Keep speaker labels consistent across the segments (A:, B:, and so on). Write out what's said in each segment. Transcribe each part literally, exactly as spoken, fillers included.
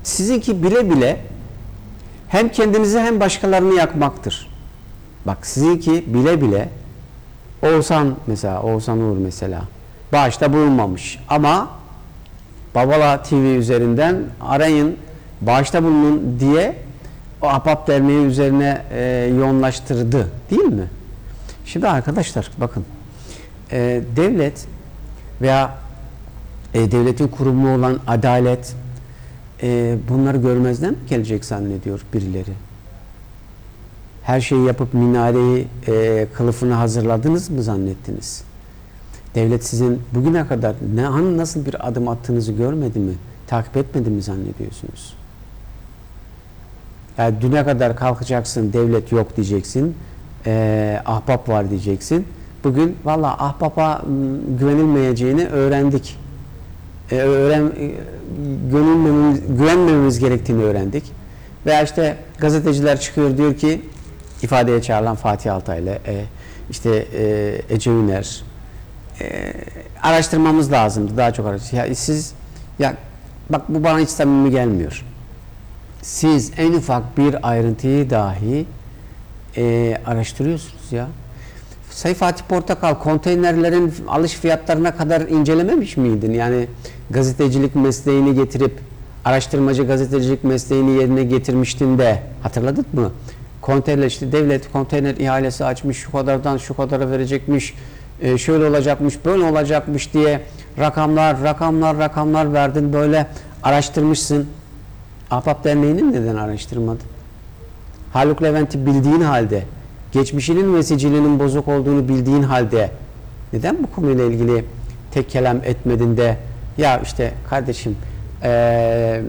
A: Sizinki bile bile hem kendinizi hem başkalarını yakmaktır. Bak sizinki bile bile Oğuzhan mesela, Oğuzhan Uğur mesela bağışta bulunmamış ama Babala T V üzerinden arayın, bağışta bulunun diye o Ahbap Derneği üzerine e, yoğunlaştırdı değil mi? Şimdi arkadaşlar bakın e, devlet veya e, devletin kurumu olan adalet e, bunları görmezden mi gelecek zannediyor birileri? Her şeyi yapıp minareyi e, kılıfını hazırladınız mı zannettiniz? Devlet sizin bugüne kadar ne an nasıl bir adım attığınızı görmedi mi? Takip etmedi mi zannediyorsunuz? Yani düne kadar kalkacaksın, devlet yok diyeceksin, e, ahbap var diyeceksin. Bugün valla ahbapa güvenilmeyeceğini öğrendik. E, öğren, e, güvenmememiz gerektiğini öğrendik. Veya işte gazeteciler çıkıyor diyor ki ifadeye çağrılan Fatih Altaylı, e, işte e, Ece Üner, e, araştırmamız lazımdı, daha çok araştırmamız. Ya siz, ya bak bu bana hiç samimi gelmiyor. Siz en ufak bir ayrıntıyı dahi e, araştırıyorsunuz ya. Sayın Fatih Portakal, konteynerlerin alış fiyatlarına kadar incelememiş miydin? Yani gazetecilik mesleğini getirip araştırmacı gazetecilik mesleğini yerine getirmiştin de hatırladın mı? Konteyner işte devlet konteyner ihalesi açmış, şu kadardan şu kadara verecekmiş, e, şöyle olacakmış, böyle olacakmış diye rakamlar, rakamlar, rakamlar verdin, böyle araştırmışsın. Ahbap Derneği'ni neden araştırmadın? Haluk Levent'i bildiğin halde, geçmişinin ve sicilinin bozuk olduğunu bildiğin halde neden bu konuyla ilgili tek kelam etmedin de ya işte kardeşim ee,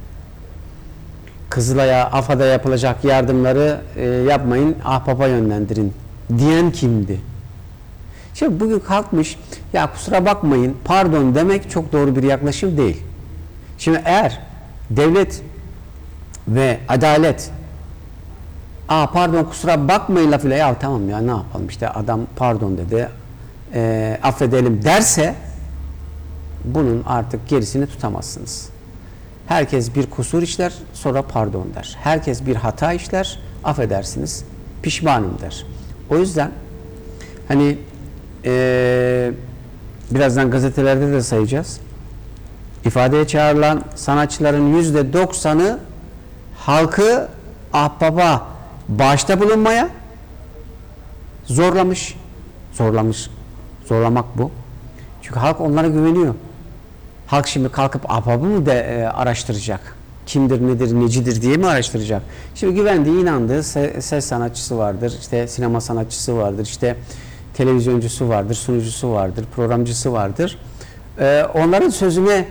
A: Kızılay'a, AFAD'a yapılacak yardımları e, yapmayın, ahbaba yönlendirin diyen kimdi? Şimdi bugün kalkmış ya kusura bakmayın, pardon demek çok doğru bir yaklaşım değil. Şimdi eğer devlet ve adalet aa pardon kusura bakmayın lafıyla ya tamam ya ne yapalım işte adam pardon dedi e, affedelim derse bunun artık gerisini tutamazsınız. Herkes bir kusur işler sonra pardon der. Herkes bir hata işler affedersiniz pişmanım der. O yüzden hani e, birazdan gazetelerde de sayacağız. İfadeye çağrılan sanatçıların yüzde doksanı halkı ahbaba bağışta bulunmaya zorlamış. Zorlamış. Zorlamak bu. Çünkü halk onlara güveniyor. Halk şimdi kalkıp ahbabı mı de e, araştıracak? Kimdir, nedir, necidir diye mi araştıracak? Şimdi güvendiği, inandığı ses sanatçısı vardır, işte sinema sanatçısı vardır, işte televizyoncusu vardır, sunucusu vardır, programcısı vardır. E, onların sözüne